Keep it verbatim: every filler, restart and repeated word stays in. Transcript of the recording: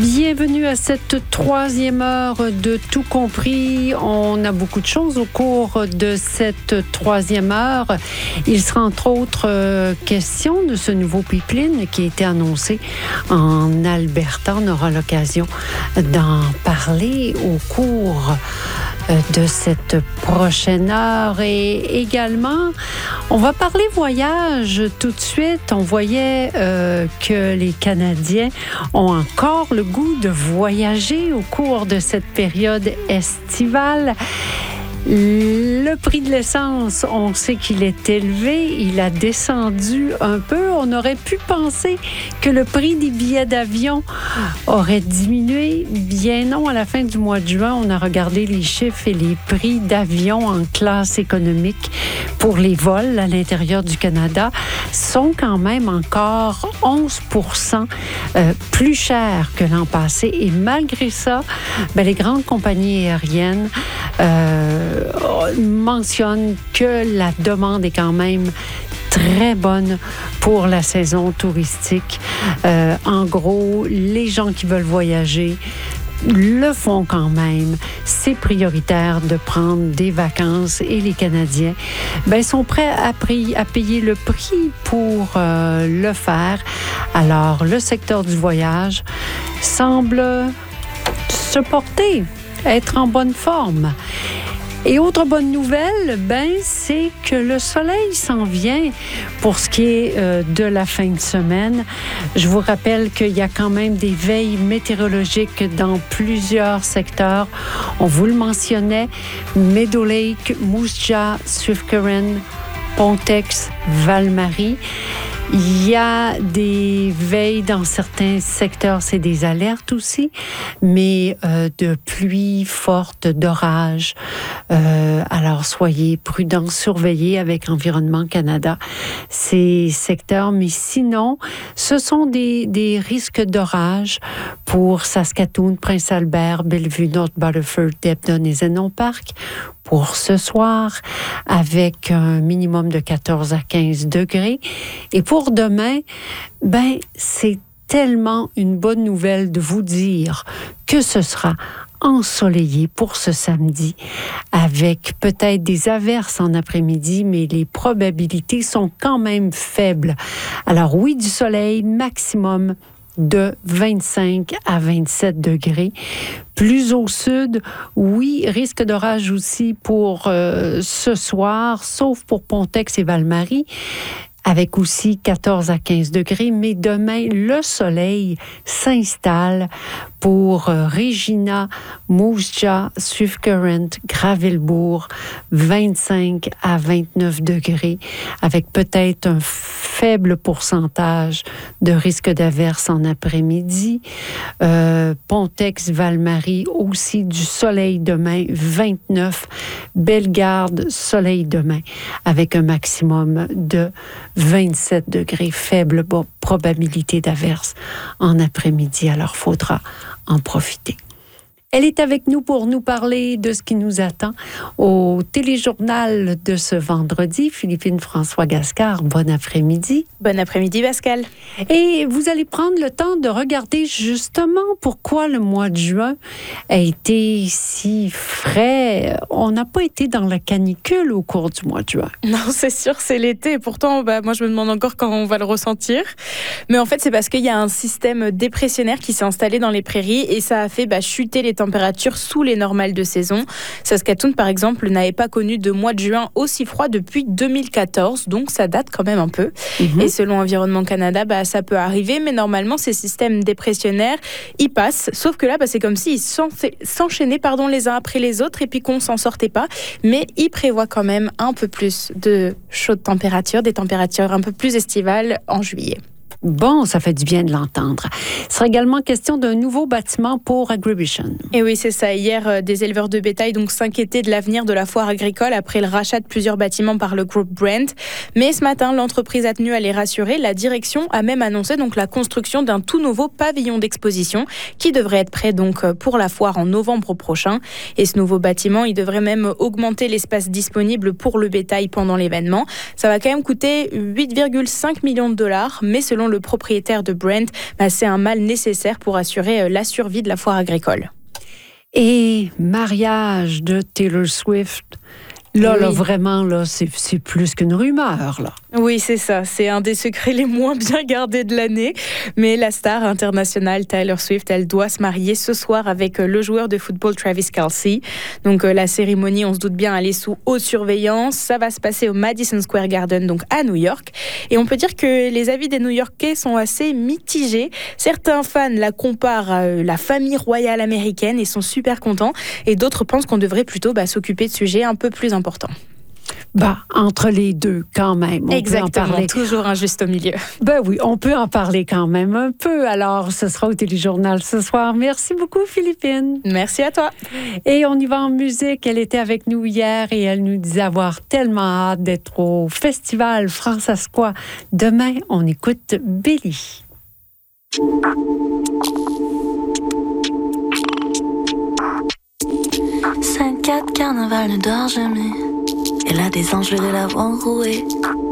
Bienvenue à cette troisième heure de Tout compris. On a beaucoup de choses au cours de cette troisième heure. Il sera entre autres euh, question de ce nouveau pipeline qui a été annoncé en Alberta. On aura l'occasion d'en parler au cours de cette prochaine heure. Et également, on va parler voyage tout de suite. On voyait euh, que les Canadiens ont encore le goût de voyager au cours de cette période estivale. Le prix de l'essence, on sait qu'il est élevé, il a descendu un peu. On aurait pu penser que le prix des billets d'avion aurait diminué. Bien non, à la fin du mois de juin, on a regardé les chiffres et les prix d'avion en classe économique pour les vols à l'intérieur du Canada sont quand même encore onze pour cent euh, plus chers que l'an passé. Et malgré ça, ben, les grandes compagnies aériennes euh, mentionne que la demande est quand même très bonne pour la saison touristique. Euh, en gros, les gens qui veulent voyager le font quand même. C'est prioritaire de prendre des vacances et les Canadiens ben, sont prêts à, pri- à payer le prix pour euh, le faire. Alors, le secteur du voyage semble se porter, être en bonne forme. Et autre bonne nouvelle, ben, c'est que le soleil s'en vient pour ce qui est euh, de la fin de semaine. Je vous rappelle qu'il y a quand même des veilles météorologiques dans plusieurs secteurs. On vous le mentionnait, Meadow Lake, Moose Jaw, Swift Current, Pontex, Val-Marie. Il y a des veilles dans certains secteurs, c'est des alertes aussi, mais euh, de pluie forte, d'orage. Euh, alors, soyez prudents, surveillez avec Environnement Canada ces secteurs. Mais sinon, ce sont des, des risques d'orage pour Saskatoon, Prince-Albert, Bellevue, North Battleford, Debden et Zenon Park pour ce soir, avec un minimum de quatorze à quinze degrés. Et pour demain, ben, c'est tellement une bonne nouvelle de vous dire que ce sera ensoleillé pour ce samedi, avec peut-être des averses en après-midi, mais les probabilités sont quand même faibles. Alors oui, du soleil, maximum de vingt-cinq à vingt-sept degrés. Plus au sud, oui, risque d'orage aussi pour euh, ce soir, sauf pour Pontex et Val-Marie, avec aussi quatorze à quinze degrés. Mais demain, le soleil s'installe pour euh, Regina, Moose Jaw, Swift Current, Gravelbourg, vingt-cinq à vingt-neuf degrés, avec peut-être un faible pourcentage de risque d'averse en après-midi. Euh, Pontex, Val-Marie, aussi du soleil demain, vingt-neuf. Bellegarde, soleil demain, avec un maximum de vingt-sept degrés, faible bon, probabilité d'averse en après-midi. Alors, il faudra en profiter. Elle est avec nous pour nous parler de ce qui nous attend au téléjournal de ce vendredi. Philippine François Gascard, bon après-midi. Bon après-midi, Pascal. Et vous allez prendre le temps de regarder justement pourquoi le mois de juin a été si frais. On n'a pas été dans la canicule au cours du mois de juin. Non, c'est sûr, c'est l'été. Pourtant, bah, moi, je me demande encore quand on va le ressentir. Mais en fait, c'est parce qu'il y a un système dépressionnaire qui s'est installé dans les prairies et ça a fait bah, chuter les températures sous les normales de saison. Saskatoon, par exemple, n'avait pas connu de mois de juin aussi froid depuis deux mille quatorze, donc ça date quand même un peu. Mm-hmm. Et selon Environnement Canada, bah, ça peut arriver, mais normalement, ces systèmes dépressionnaires, ils passent. Sauf que là, bah, c'est comme s'ils s'enchaînaient pardon, les uns après les autres et puis qu'on ne s'en sortait pas. Mais ils prévoient quand même un peu plus de chaudes températures, des températures un peu plus estivales en juillet. Bon, ça fait du bien de l'entendre. Il sera également question d'un nouveau bâtiment pour Agribition. Et oui, c'est ça. Hier, euh, des éleveurs de bétail donc s'inquiétaient de l'avenir de la foire agricole après le rachat de plusieurs bâtiments par le groupe Brent. Mais ce matin, l'entreprise a tenu à les rassurer. La direction a même annoncé donc la construction d'un tout nouveau pavillon d'exposition qui devrait être prêt donc pour la foire en novembre prochain. Et ce nouveau bâtiment, il devrait même augmenter l'espace disponible pour le bétail pendant l'événement. Ça va quand même coûter huit virgule cinq millions de dollars, mais selon le le propriétaire de Brent, bah, c'est un mal nécessaire pour assurer la survie de la foire agricole. Et mariage de Taylor Swift. Là, oui. là, vraiment, là, c'est, c'est plus qu'une rumeur, là. Oui, c'est ça. C'est un des secrets les moins bien gardés de l'année. Mais la star internationale Taylor Swift, elle doit se marier ce soir avec le joueur de football Travis Kelce. Donc, la cérémonie, on se doute bien, elle est sous haute surveillance. Ça va se passer au Madison Square Garden, donc à New York. Et on peut dire que les avis des New-Yorkais sont assez mitigés. Certains fans la comparent à la famille royale américaine et sont super contents. Et d'autres pensent qu'on devrait plutôt bah, s'occuper de sujets un peu plus importants. Important. Bah, entre les deux, quand même. On Exactement, peut en parler. Toujours un juste au milieu. Ben oui, on peut en parler quand même un peu. Alors, ce sera au Téléjournal ce soir. Merci beaucoup, Philippine. Merci à toi. Et on y va en musique. Elle était avec nous hier et elle nous disait avoir tellement hâte d'être au Festival Francescois. Demain, on écoute Billy. cinq quatre carnaval ne dort jamais. Elle a des anges, je vais l'avoir rouée.